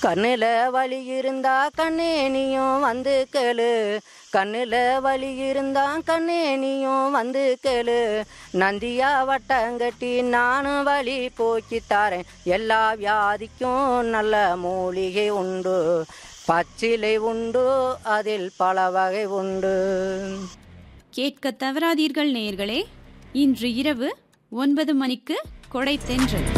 கண்ணுல வலி இருந்தா கண்ணே நீயும் வந்து கேளு, கண்ணுல வலி இருந்தா கண்ணே நீயும் வந்து கேளு, நந்தியா வட்டங்கட்டி நானும் வலி போக்கி தாரேன், எல்லா வியாதிக்கும் நல்ல மூலிகை உண்டு, பச்சிலை உண்டு அதில் பல வகை உண்டு. கேட்க தவறாதீர்கள் நேயர்களே, இன்று இரவு 9 மணிக்கு கொடை தென்றல்.